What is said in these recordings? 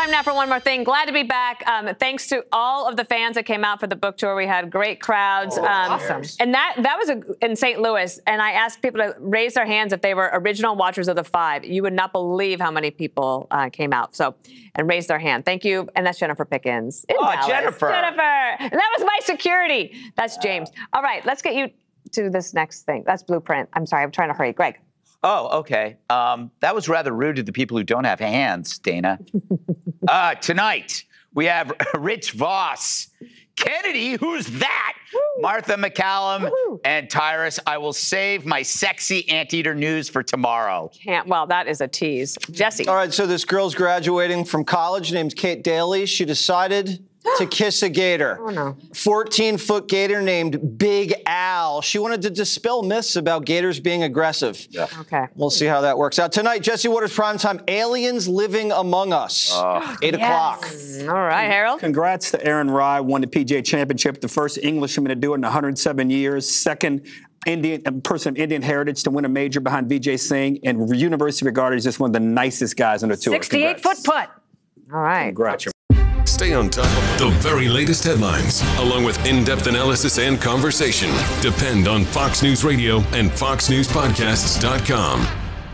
Time now for one more thing. Glad to be back. Thanks to all of the fans that came out for the book tour. We had great crowds. Awesome. And that was in St. Louis. And I asked people to raise their hands if they were original watchers of the 5. You would not believe how many people came out. And raised their hand. Thank you. And that's Jennifer Pickens. Jennifer. And that was my security. That's James. All right, let's get you to this next thing. That's Blueprint. I'm sorry, I'm trying to hurry. Greg. Oh, okay. That was rather rude to the people who don't have hands, Dana. Tonight, we have Rich Voss, Kennedy, who's that? Woo. Martha McCallum, woo-hoo. And Tyrus. I will save my sexy anteater news for tomorrow. Well, that is a tease. Jesse. All right, so this girl's graduating from college named Kate Daly. She decided to kiss a gator. Oh, no. 14-foot gator named Big Al. She wanted to dispel myths about gators being aggressive. Yeah. Okay. We'll see how that works out. Tonight, Jesse Waters Primetime, Aliens Living Among Us, 8 o'clock. All right, Harold. Congrats to Aaron Rai, won the PGA Championship, the first Englishman to do it in 107 years, second person of Indian heritage to win a major behind Vijay Singh, and universally regarded as just one of the nicest guys on the tour. 68-foot putt. All right. Congrats. Stay on top of the very latest headlines, along with in-depth analysis and conversation. Depend on Fox News Radio and FoxNewsPodcasts.com.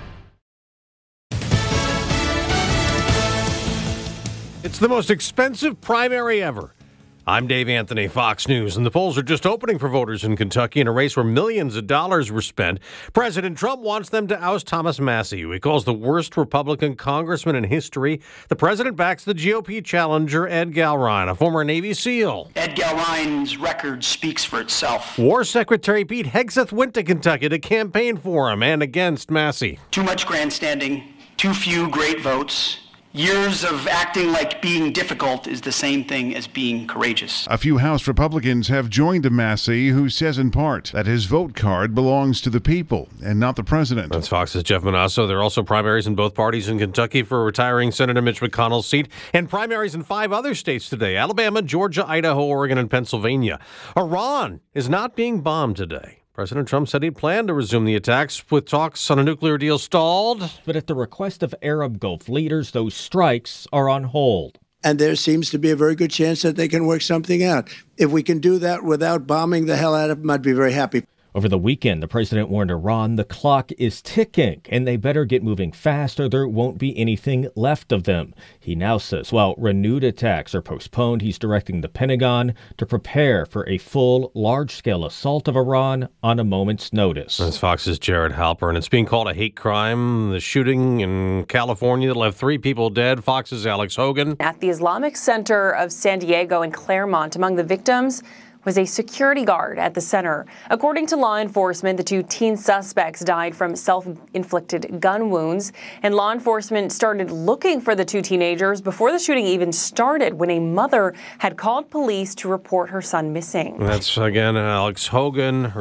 It's the most expensive primary ever. I'm Dave Anthony, Fox News, and the polls are just opening for voters in Kentucky in a race where millions of dollars were spent. President Trump wants them to oust Thomas Massie, who he calls the worst Republican congressman in history. The president backs the GOP challenger, Ed Galrine, a former Navy SEAL. Ed Galrine's record speaks for itself. War Secretary Pete Hegseth went to Kentucky to campaign for him and against Massie. Too much grandstanding, too few great votes. Years of acting like being difficult is the same thing as being courageous. A few House Republicans have joined Massie, who says in part that his vote card belongs to the people and not the president. That's Fox's Jeff Manasso. There are also primaries in both parties in Kentucky for retiring Senator Mitch McConnell's seat, and primaries in 5 other states today: Alabama, Georgia, Idaho, Oregon, and Pennsylvania. Iran is not being bombed today. President Trump said he'd planned to resume the attacks with talks on a nuclear deal stalled. But at the request of Arab Gulf leaders, those strikes are on hold. And there seems to be a very good chance that they can work something out. If we can do that without bombing the hell out of them, I'd be very happy. Over the weekend, the president warned Iran the clock is ticking and they better get moving fast or there won't be anything left of them. He now says while renewed attacks are postponed, he's directing the Pentagon to prepare for a full, large-scale assault of Iran on a moment's notice. That's Fox's Jared Halpern. It's being called a hate crime. The shooting in California that left 3 people dead. Fox's Alex Hogan. At the Islamic Center of San Diego and Claremont, among the victims was a security guard at the center. According to law enforcement, the 2 teen suspects died from self-inflicted gun wounds, and law enforcement started looking for the 2 teenagers before the shooting even started, when a mother had called police to report her son missing. That's, again, Alex Hogan.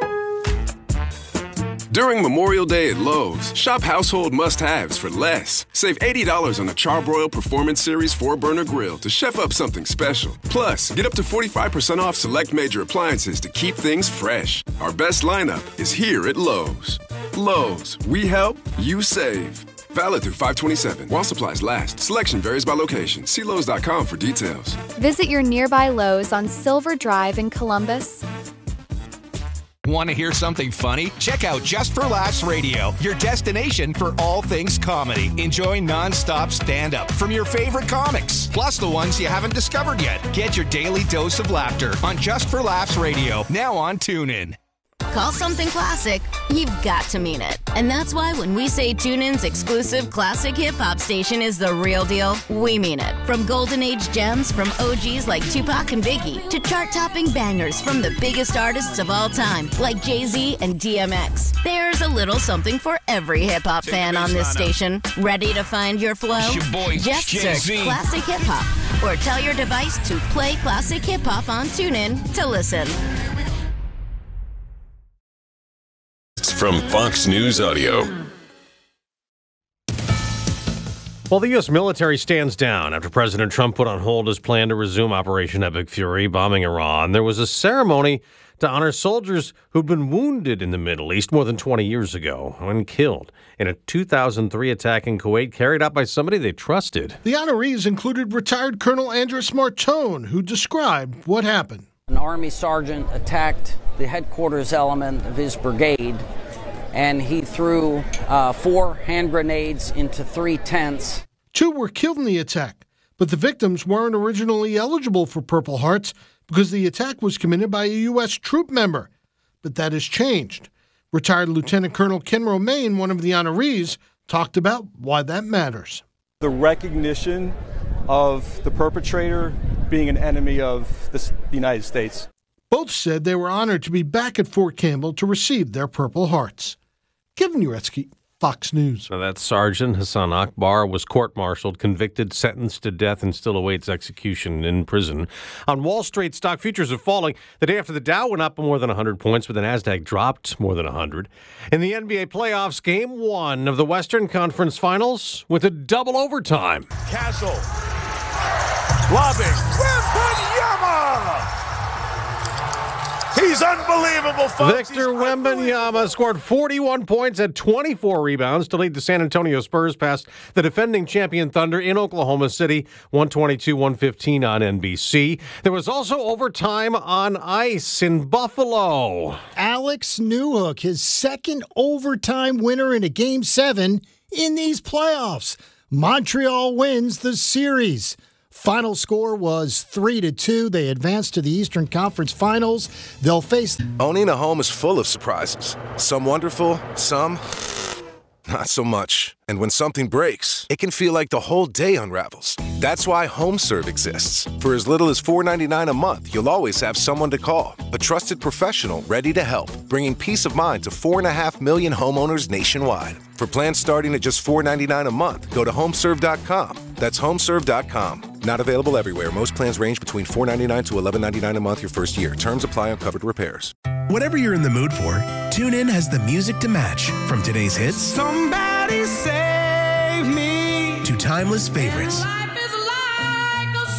During Memorial Day at Lowe's, shop household must-haves for less. Save $80 on a Charbroil Performance Series 4-burner grill to chef up something special. Plus, get up to 45% off select major appliances to keep things fresh. Our best lineup is here at Lowe's. Lowe's, we help, you save. Valid through 5/27 while supplies last. Selection varies by location. See Lowe's.com for details. Visit your nearby Lowe's on Silver Drive in Columbus. Want to hear something funny? Check out Just for Laughs Radio, your destination for all things comedy. Enjoy nonstop stand-up from your favorite comics, plus the ones you haven't discovered yet. Get your daily dose of laughter on Just for Laughs Radio, now on TuneIn. Call something classic, you've got to mean it. And that's why when we say TuneIn's exclusive classic hip-hop station is the real deal, we mean it. From golden age gems from OGs like Tupac and Biggie, to chart-topping bangers from the biggest artists of all time, like Jay-Z and DMX. There's a little something for every hip-hop fan on this station. Ready to find your flow? Just search Classic Hip Hop, or tell your device to play Classic Hip Hop on TuneIn to listen. From Fox News Audio. Well, the U.S. military stands down after President Trump put on hold his plan to resume Operation Epic Fury, bombing Iran. There was a ceremony to honor soldiers who'd been wounded in the Middle East more than 20 years ago and killed in a 2003 attack in Kuwait carried out by somebody they trusted. The honorees included retired Colonel Andres Martone, who described what happened. An Army sergeant attacked the headquarters element of his brigade, and he threw 4 hand grenades into 3 tents. 2 were killed in the attack, but the victims weren't originally eligible for Purple Hearts because the attack was committed by a U.S. troop member. But that has changed. Retired Lieutenant Colonel Ken Romaine, one of the honorees, talked about why that matters. The recognition of the perpetrator being an enemy of the United States. Both said they were honored to be back at Fort Campbell to receive their Purple Hearts. Kevin Uretsky, Fox News. Now, that Sergeant Hassan Akbar was court-martialed, convicted, sentenced to death, and still awaits execution in prison. On Wall Street, stock futures are falling. The day after the Dow went up more than 100 points, but the Nasdaq dropped more than 100. In the NBA playoffs, Game 1 of the Western Conference Finals with a double overtime. Castle. Lobbing. Wembanyama! He's unbelievable, folks. Victor Wembanyama scored 41 points and 24 rebounds to lead the San Antonio Spurs past the defending champion Thunder in Oklahoma City, 122-115 on NBC. There was also overtime on ice in Buffalo. Alex Newhook, his second overtime winner in a Game 7 in these playoffs. Montreal wins the series. Final score was 3-2. They advanced to the Eastern Conference Finals. They'll face... Owning a home is full of surprises. Some wonderful, some not so much. And when something breaks, it can feel like the whole day unravels. That's why HomeServe exists. For as little as $4.99 a month, you'll always have someone to call. A trusted professional ready to help, bringing peace of mind to 4.5 million homeowners nationwide. For plans starting at just $4.99 a month, go to homeserve.com. That's homeserve.com. Not available everywhere. Most plans range between $4.99 to $11.99 a month your first year. Terms apply on covered repairs. Whatever you're in the mood for, TuneIn has the music to match. From today's hits, Somebody save me, to timeless favorites, life is like a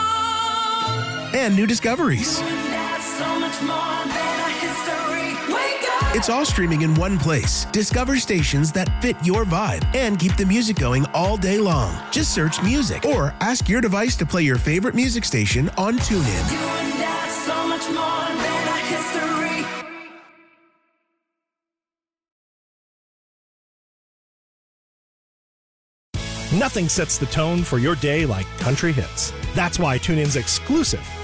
song. and new discoveries. So much more than a history. Wake up. It's all streaming in one place. Discover stations that fit your vibe and keep the music going all day long. Just search music or ask your device to play your favorite music station on TuneIn. You and I, so much more than a history. Nothing sets the tone for your day like country hits. That's why TuneIn's exclusive